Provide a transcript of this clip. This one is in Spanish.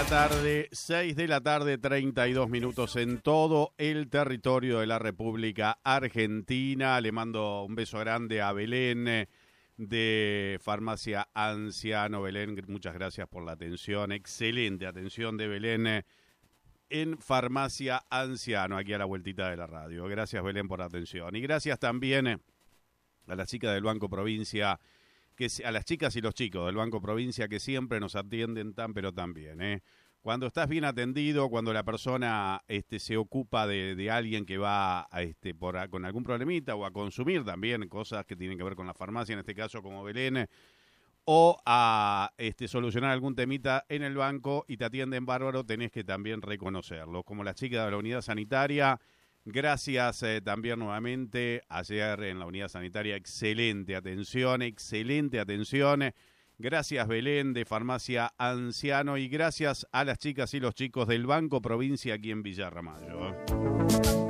tarde, 6 de la tarde, 32 minutos en todo el territorio de la República Argentina. Le mando un beso grande a Belén de Farmacia Anciano. Belén, muchas gracias por la atención. Excelente atención de Belén en Farmacia Anciano, aquí a la vueltita de la radio. Gracias, Belén, por la atención. Y gracias también a las chicas del Banco Provincia, a las chicas y los chicos del Banco Provincia que siempre nos atienden tan pero tan bien. Cuando estás bien atendido, cuando la persona se ocupa de alguien que va con algún problemita o a consumir también cosas que tienen que ver con la farmacia, en este caso como Belén, o a solucionar algún temita en el banco y te atienden bárbaro, tenés que también reconocerlo. Como las chicas de la unidad sanitaria, gracias también nuevamente. Ayer en la unidad sanitaria, excelente atención. Gracias, Belén de Farmacia Anciano, y gracias a las chicas y los chicos del Banco Provincia aquí en Villa Ramallo.